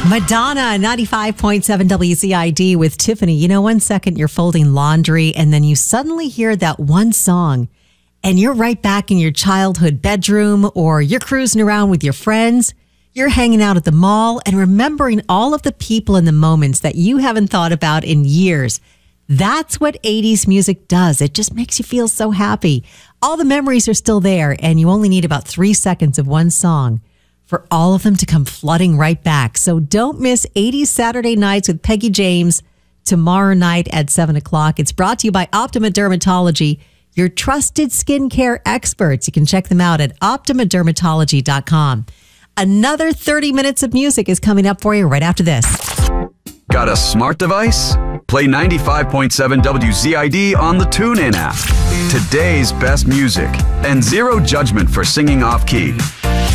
Madonna, 95.7 WCID with Tiffany. You know, 1 second you're folding laundry and then you suddenly hear that one song and you're right back in your childhood bedroom, or you're cruising around with your friends. You're hanging out at the mall and remembering all of the people and the moments that you haven't thought about in years. That's what 80s music does. It just makes you feel so happy. All the memories are still there, and you only need about 3 seconds of one song for all of them to come flooding right back. So don't miss 80s Saturday Nights with Peggy James tomorrow night at 7 o'clock. It's brought to you by Optima Dermatology, your trusted skincare experts. You can check them out at optimadermatology.com. Another 30 minutes of music is coming up for you right after this. Got a smart device? Play 95.7 WZID on the TuneIn app. Today's best music and zero judgment for singing off key.